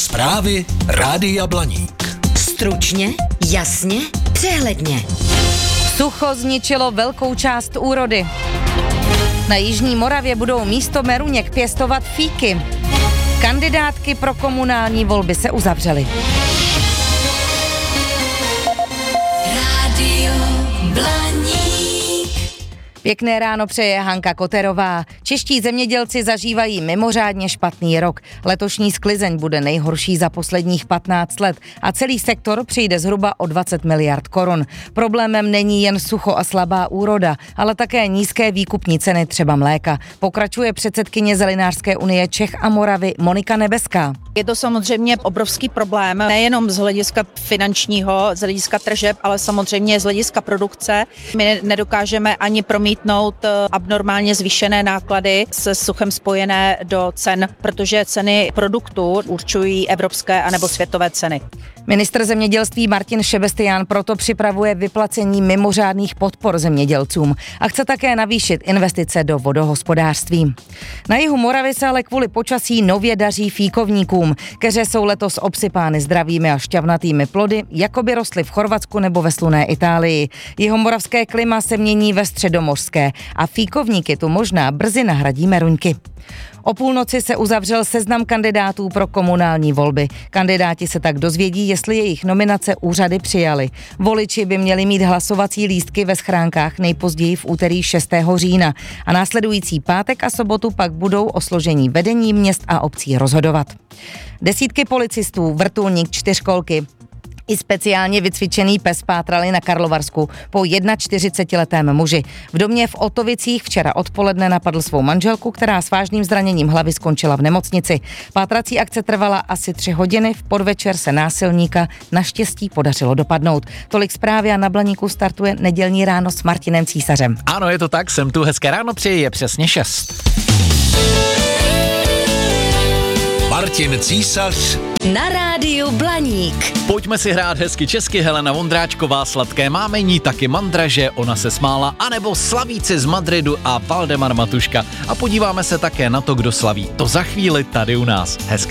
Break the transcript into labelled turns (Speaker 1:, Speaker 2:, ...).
Speaker 1: Zprávy Rádia Blaník.
Speaker 2: Stručně, jasně, přehledně.
Speaker 3: Sucho zničilo velkou část úrody. Na jižní Moravě budou místo meruněk pěstovat fíky. Kandidátky pro komunální volby se uzavřely.
Speaker 2: Rádio Blaník.
Speaker 3: Pěkné ráno přeje Hanka Koterová. Čeští zemědělci zažívají mimořádně špatný rok. Letošní sklizeň bude nejhorší za posledních 15 let a celý sektor přijde zhruba o 20 miliard korun. Problémem není jen sucho a slabá úroda, ale také nízké výkupní ceny třeba mléka. Pokračuje předsedkyně Zelinářské unie Čech a Moravy Monika Nebeská.
Speaker 4: Je to samozřejmě obrovský problém, nejenom z hlediska finančního, z hlediska tržeb, ale samozřejmě z hlediska produkce. My nedokážeme ani promítnout abnormálně zvýšené náklady se suchem spojené do cen, protože ceny produktů určují evropské anebo světové ceny.
Speaker 3: Ministr zemědělství Martin Šebestián proto připravuje vyplacení mimořádných podpor zemědělcům a chce také navýšit investice do vodohospodářství. Na jihu Moravy se ale kvůli počasí nově daří fíkovníkům. Keře jsou letos obsypány zdravými a šťavnatými plody, jako by rostly v Chorvatsku nebo ve slunné Itálii. Jihomoravské klima se mění ve středomořské a fíkovníky tu možná brzy nahradí meruňky. O půlnoci se uzavřel seznam kandidátů pro komunální volby. Kandidáti se tak dozvědí, jestli jejich nominace úřady přijaly. Voliči by měli mít hlasovací lístky ve schránkách nejpozději v úterý 6. října a následující pátek a sobotu pak budou o složení vedení měst a obcí rozhodovat. Desítky policistů, vrtulník, čtyřkolky i speciálně vycvičený pes pátrali na Karlovarsku po 41letém muži. V domě v Otovicích včera odpoledne napadl svou manželku, která s vážným zraněním hlavy skončila v nemocnici. Pátrací akce trvala asi 3 hodiny, v podvečer se násilníka naštěstí podařilo dopadnout. Tolik zprávy a na Blaníku startuje nedělní ráno s Martinem Císařem.
Speaker 5: Ano, je to tak, jsem tu, hezké ráno přeji, je přesně 6.
Speaker 1: Martin Císař
Speaker 2: Na rádiu Blaník.
Speaker 5: Pojďme si hrát hezky česky. Helena Vondráčková, Sladké mámení, taky Mandraže, Ona se smála, anebo Slavíci z Madridu a Valdemar Matuška. A podíváme se také na to, kdo slaví. To za chvíli tady u nás. Hezké